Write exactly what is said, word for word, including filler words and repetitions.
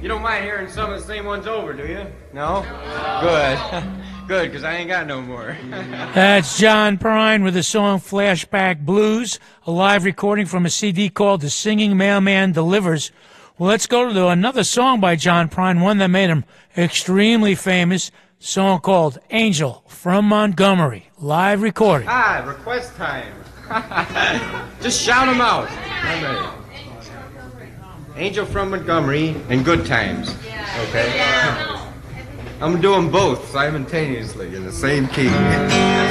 You don't mind hearing some of the same ones over, do you? No? Good. Good, because I ain't got no more. That's John Prine with the song Flashback Blues, a live recording from a C D called The Singing Mailman Delivers. Well, let's go to the, another song by John Prine, one that made him extremely famous, a song called Angel from Montgomery, live recording. Ah, request time. Just shout them out. I'm ready. Angel from Montgomery and Good Times. Okay? I'm doing both simultaneously in the same key.